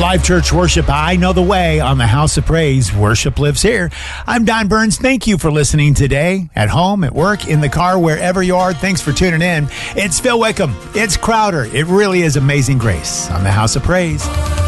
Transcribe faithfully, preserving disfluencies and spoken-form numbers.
Life Church Worship, I Know the Way on the House of Praise. Worship lives here. I'm Don Burns. Thank you for listening today. At home, at work, in the car, wherever you are. Thanks for tuning in. It's Phil Wickham. It's Crowder. It really is Amazing Grace on the House of Praise.